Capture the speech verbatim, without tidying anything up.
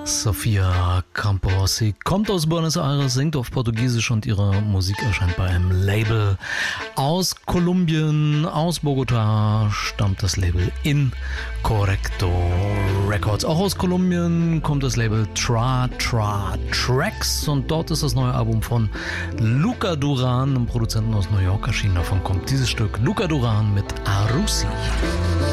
Sofia Campos. Sie kommt aus Buenos Aires, singt auf Portugiesisch und ihre Musik erscheint bei einem Label aus Kolumbien. Aus Bogotá stammt das Label Incorrecto Records. Auch aus Kolumbien kommt das Label Tra Tra Tracks und dort ist das neue Album von Luca Duran, einem Produzenten aus New York, erschienen. Davon kommt dieses Stück Luca Duran mit Arusi.